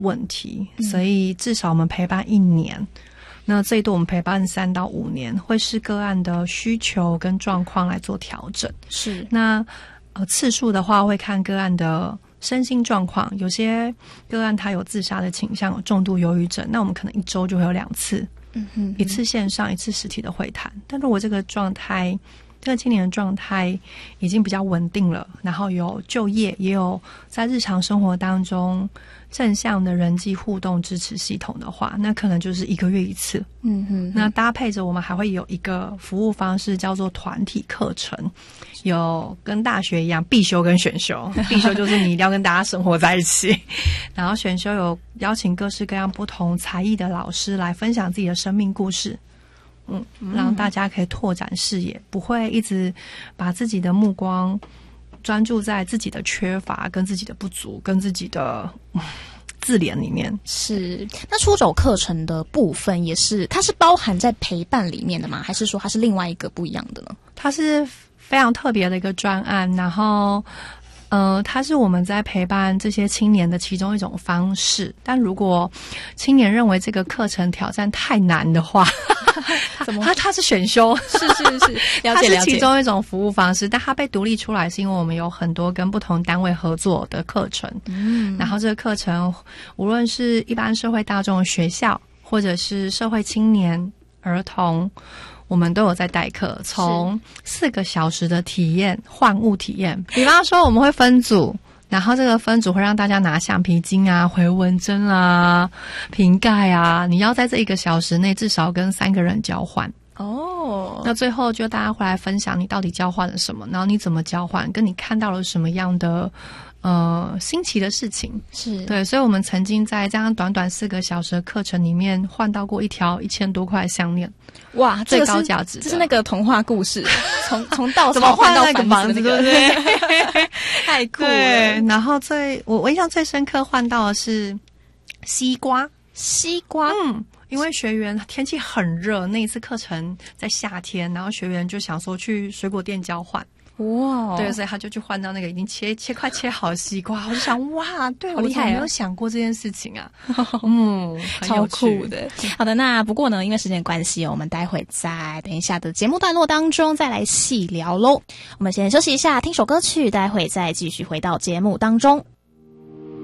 问题，所以至少我们陪伴1年。那最多我们陪伴3到5年，会视个案的需求跟状况来做调整。 是， 那次数的话会看个案的身心状况，有些个案他有自杀的倾向，有重度忧郁症，那我们可能1周就会有2次，一次线上，一次实体的会谈。但如果这个青年的状态已经比较稳定了，然后有就业，也有在日常生活当中正向的人际互动支持系统的话，那可能就是1个月1次。那搭配着我们还会有一个服务方式叫做团体课程，有跟大学一样必修跟选修。必修就是你一定要跟大家生活在一起，然后选修有邀请各式各样不同才艺的老师来分享自己的生命故事。让大家可以拓展视野，不会一直把自己的目光专注在自己的缺乏跟自己的不足跟自己的自怜里面。 是，那出走课程的部分也是，它是包含在陪伴里面的吗？还是说它是另外一个不一样的呢？ 它是非常特别的一个专案，然后它是我们在陪伴这些青年的其中一种方式。但如果青年认为这个课程挑战太难的话，它是选修， 是了解， 它是其中一种服务方式，但它被独立出来是因为我们有很多跟不同单位合作的课程。然后这个课程无论是一般社会大众的学校，或者是社会青年、儿童，我们都有在代课，从4个小时的体验，换物体验。比方说我们会分组，然后这个分组会让大家拿橡皮筋啊、回纹针啊、瓶盖啊，你要在这1个小时内至少跟3个人交换。那最后就大家会来分享你到底交换了什么，然后你怎么交换，跟你看到了什么样的新奇的事情。 是，对， 所以我们曾经在这样短短4个小时的课程里面换到过一条1000多块项链。 哇， 最高价值的， 这是那个童话故事，从稻怎么换到那个房子，对不对？ 太酷了。 对，然后我印象最深刻换到的是西瓜。因为学员天气很热，那一次课程在夏天，然后学员就想说去水果店交换。 哇， 对，所以他就去换到那个已经快切好的西瓜。我就想，哇，对， 好厉害， 我没有想过这件事情啊。 超酷的。好的，那不过呢，因为时间关系，我们待会在等一下的节目段落当中再来细聊咯。我们先休息一下，听首歌曲，待会再继续回到节目当中。